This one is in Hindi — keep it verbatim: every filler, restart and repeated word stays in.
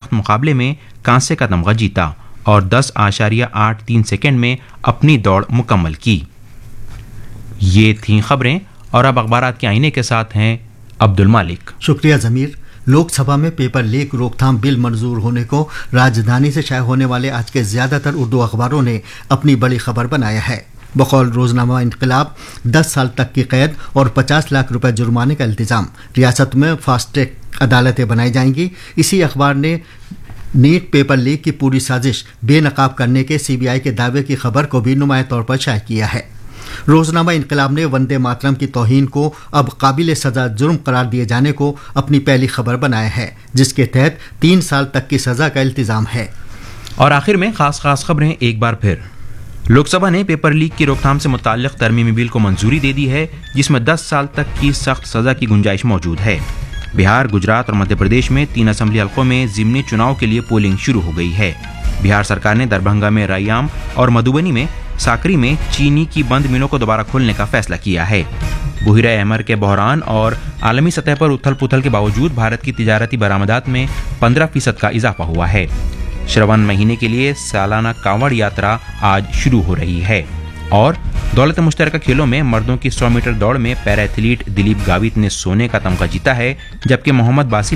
सख्त मुकाबले में कांसे का तमगा जीता और दस आशारिया आठ तीन सेकेंड में अपनी दौड़ मुकम्मल की। ये थीं खबरें और अब अखबारात के आईने के साथ हैं अब्दुल मालिक। शुक्रिया जमीर। लोकसभा में पेपर लीक रोकथाम बिल मंजूर होने को राजधानी से शाये होने वाले आज के ज्यादातर उर्दू अखबारों ने अपनी बड़ी खबर बनाया है। बकौल रोजनामा इनकलाब दस साल तक की कैद और पचास लाख रुपए जुर्माने का इल्तिजाम, रियासत में फास्ट ट्रैक अदालतें बनाई जाएंगी। इसी अखबार ने नीट पेपर लीक की पूरी साजिश बेनकाब करने के सीबीआई के दावे की खबर को भी नुमाया तौर पर शाये किया है। रोजनामा इनकलाब ने वंदे मातरम की तौहीन को अब काबिल सजा जुर्म करार दिए जाने को अपनी पहली खबर बनाया है, जिसके तहत तीन साल तक की सजा का इल्तिजाम है। और आखिर में खास खास खबरें एक बार फिर। लोकसभा ने पेपर लीक की रोकथाम से मुताल्लिक तरमीमी बिल को मंजूरी दे दी है, जिसमें दस साल तक की सख्त सजा की गुंजाइश मौजूद है। बिहार, गुजरात और मध्य प्रदेश में तीन असेंबली हलकों में जिमनी चुनाव के लिए पोलिंग शुरू हो गई है। बिहार सरकार ने दरभंगा में रैयाम और मधुबनी में साकरी में चीनी की बंद मिलों को दोबारा खोलने का फैसला किया है। बुहिरा अहमर के बहरान और आलमी सतह पर उथल पुथल के बावजूद भारत की तिजारती बरामदात में पंद्रह फीसद का इजाफा हुआ है। श्रवण महीने के लिए सालाना कांवड़ यात्रा आज शुरू हो रही है। और दौलत मुश्तरका खेलों में मर्दों की सौ मीटर दौड़ में पैरा एथलीट दिलीप गावित ने सोने का तमगा जीता है, जबकि मोहम्मद बासिल